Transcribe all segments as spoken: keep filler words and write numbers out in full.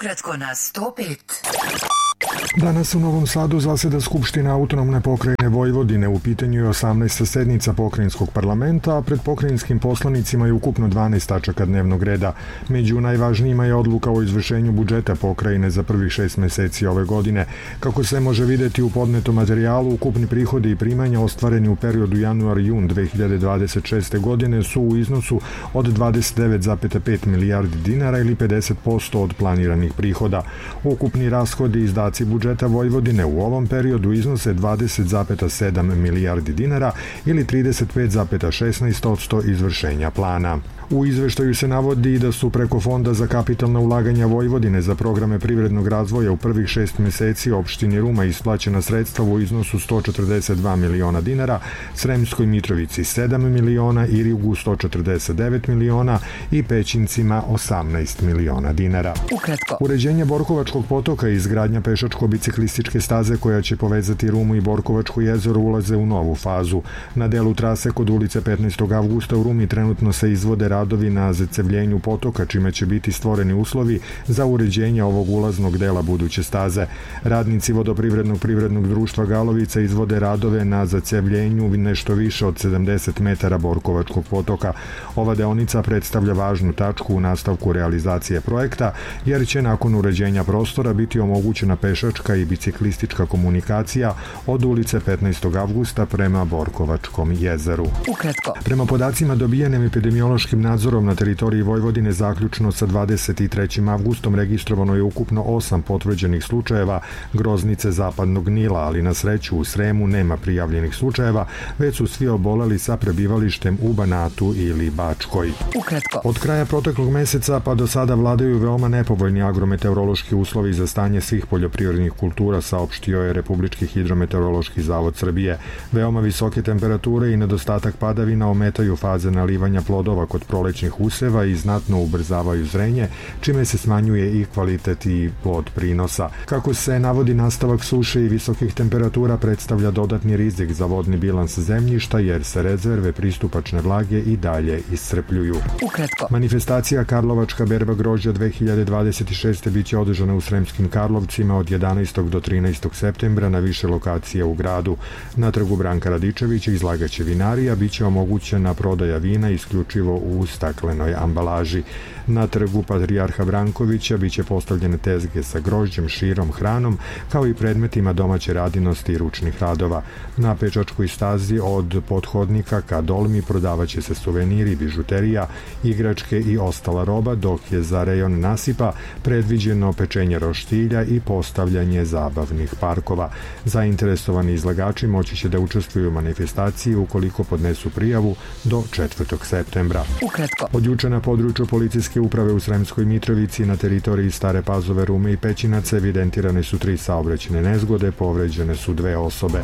Ukratko na sto pet. Danas u Novom Sadu zaseda Skupština autonomne pokrajine Vojvodine. U pitanju je osamnaesta sednica pokrajinskog parlamenta, a pred pokrajinskim poslanicima je ukupno dvanaest tačaka dnevnog reda. Među najvažnijima je odluka o izvršenju budžeta pokrajine za prvih šest meseci ove godine. Kako se može videti u podnetom materijalu, ukupni prihodi i primanja ostvareni u periodu januar-jun dve hiljade dvadeset šeste. godine su u iznosu od dvadeset devet zarez pet milijardi dinara ili pedeset posto od planiranih prihoda. Ukupni rashodi i izdaci budžeta Vojvodine u ovom periodu iznose dvadeset zarez sedam milijardi dinara ili trideset pet zarez šesnaest posto izvršenja plana. U izveštaju se navodi da su preko Fonda za kapitalna ulaganja Vojvodine za programe privrednog razvoja u prvih šest meseci opštini Ruma isplaćena sredstva u iznosu sto četrdeset dva miliona dinara, Sremskoj Mitrovici sedam miliona, Irigu sto četrdeset devet miliona i Pećincima osamnaest miliona dinara. Ukratko. Uređenje Borkovačkog potoka i izgradnja pešačko-biciklističke staze koja će povezati Rumu i Borkovačko jezero ulaze u novu fazu. Na delu trase kod ulice petnaestog avgusta u Rumi trenutno se izvode radovi na zacevljenju potoka, čime će biti stvoreni uslovi za uređenje ovog ulaznog dela buduće staze. Radnici vodoprivrednog privrednog društva Galovica izvode radove na zacevljenju nešto više od sedamdeset metara Borkovačkog potoka. Ova deonica predstavlja važnu tačku u nastavku realizacije projekta, jer će nakon uređenja prostora biti omogućena pešačka i biciklistička komunikacija od ulice petnaestog avgusta prema Borkovačkom jezeru. Ukratko. Prema podacima dobijenim epidemiološkim nadzorom na teritoriji Vojvodine zaključno sa dvadeset trećim avgustom registrovano je ukupno osam potvrđenih slučajeva groznice zapadnog Nila, ali na sreću u Sremu nema prijavljenih slučajeva, već su svi oboleli sa prebivalištem u Banatu ili Bačkoj. Ukratko. Od kraja proteklog meseca pa do sada vladaju veoma nepovoljni agrometeorološki uslovi za stanje svih poljoprivrednih kultura, saopštio je Republički hidrometeorološki zavod Srbije. Veoma visoke temperature i nedostatak padavina ometaju faze nalivanja plodova kod prolećnih useva i znatno ubrzavaju zrenje, čime se smanjuje i kvalitet i plod prinosa. Kako se navodi, nastavak suše i visokih temperatura predstavlja dodatni rizik za vodni bilans zemljišta, jer se rezerve pristupačne vlage i dalje iscrpljuju. Ukratko. Manifestacija Karlovačka berba grožđa dve hiljade dvadeset šeste. biće održana u Sremskim Karlovcima od jedanaestog do trinaestog septembra na više lokacija u gradu. Na trgu Branka Radičevića izlagaće vinarija, biće omogućena prodaja vina isključivo u staklenoj ambalaži. Na trgu Patrijarha Brankovića biće postavljene tezge sa grožđem, širom, hranom, kao i predmetima domaće radinosti i ručnih radova. Na pečačkoj stazi od pothodnika ka Dolmi prodavaće se suveniri, bižuterija, igračke i ostala roba, dok je za rejon nasipa predviđeno pečenje roštilja i postavljanje zabavnih parkova. Zainteresovani izlagači moći će da učestvuju u manifestaciji ukoliko podnesu prijavu do četvrtog septembra. Ukratko. Od juče na području policijske uprave u Sremskoj Mitrovici na teritoriji Stare Pazove, Rume i Pećinaca evidentirane su tri saobraćajne nezgode, povređene su dve osobe.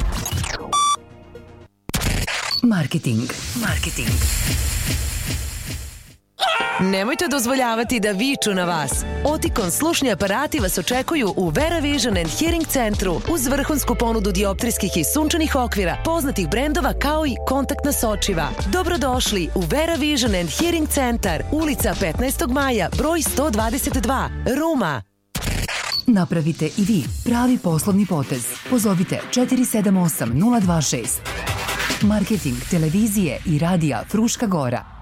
Marketing. Marketing. Nemojte dozvoljavati da viču na vas. Oticon slušni aparati vas očekuju u Vera Vision and Hearing centru uz vrhunsku ponudu dioptrijskih i sunčanih okvira, poznatih brendova kao i kontaktna sočiva. Dobrodošli u Vera Vision and Hearing centar, ulica petnaestog maja, broj sto dvadeset dva, Ruma. Napravite i vi pravi poslovni potez. Pozovite četiri sedam osam nula dva šest. Marketing televizije i radija Fruška Gora.